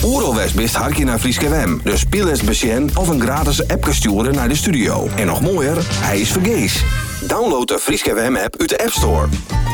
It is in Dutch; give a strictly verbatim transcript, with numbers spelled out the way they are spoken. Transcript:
Oeralwest best harkje naar Frieske Wem. Dus speel besjen of een gratis app sturen naar de studio. En nog mooier, hij is vergees. Download de Frieske Wem app uit de App Store.